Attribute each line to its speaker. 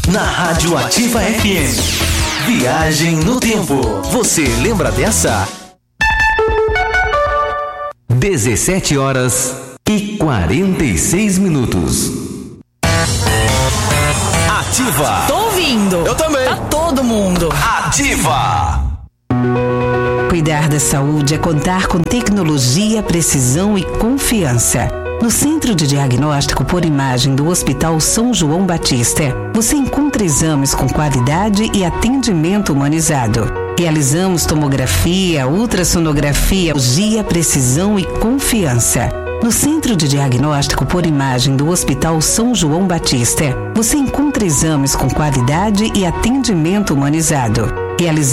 Speaker 1: Na Rádio Ativa FM. Viagem no tempo. Você lembra dessa? 17h46. Ativa.
Speaker 2: Tô ouvindo.
Speaker 3: Eu também.
Speaker 2: Tá todo mundo.
Speaker 1: Ativa.
Speaker 4: Cuidar da saúde é contar com tecnologia, precisão e confiança. No Centro de Diagnóstico por Imagem do Hospital São João Batista, você encontra exames com qualidade e atendimento humanizado. Realizamos tomografia, ultrassonografia, cirurgia, precisão e confiança. No Centro de Diagnóstico por Imagem do Hospital São João Batista, você encontra exames com qualidade e atendimento humanizado. Realizamos